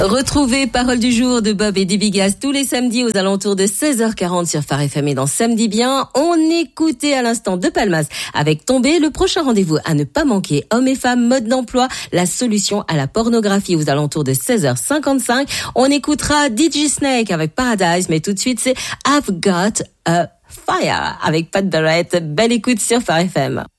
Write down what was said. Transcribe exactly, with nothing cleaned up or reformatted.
Retrouvez Parole du jour de Bob et Dibigas tous les samedis aux alentours de seize heures quarante sur Phare F M et dans Samedi Bien. On écoutait à l'instant De Palmas avec Tombé. Le prochain rendez-vous à ne pas manquer, hommes et femmes, mode d'emploi, la solution à la pornographie aux alentours de seize heures cinquante-cinq. On écoutera D J Snake avec Paradise, mais tout de suite c'est I've Got a Fire avec Pat Barrett. Belle écoute sur Phare F M.